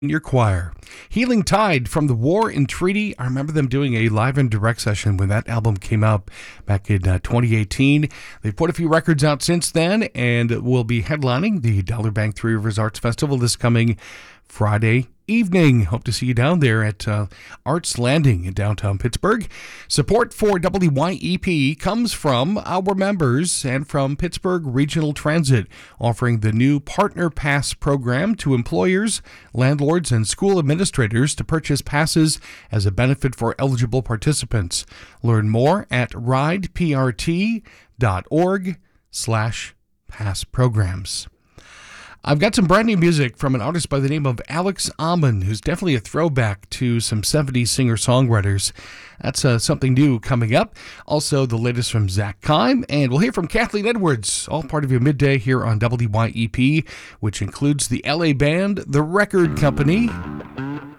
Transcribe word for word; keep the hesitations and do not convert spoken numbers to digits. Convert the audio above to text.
Your choir. Healing Tide from the War and Treaty. I remember them doing a live and direct session when that album came out back in uh, twenty eighteen. They've put a few records out since then and will be headlining the Dollar Bank Three Rivers Arts Festival this coming Friday evening. Hope to see you down there at uh, Arts Landing in downtown Pittsburgh. Support for W Y E P comes from our members and from Pittsburgh Regional Transit, offering the new Partner Pass program to employers, landlords, and school administrators to purchase passes as a benefit for eligible participants. Learn more at rideprt.org slash pass programs. I've got some brand new music from an artist by the name of Alex Amon, who's definitely a throwback to some seventies singer-songwriters. That's uh, something new coming up. Also, the latest from Zach Kime, and we'll hear from Kathleen Edwards, all part of your midday here on W Y E P, which includes the L A band, The Record Company,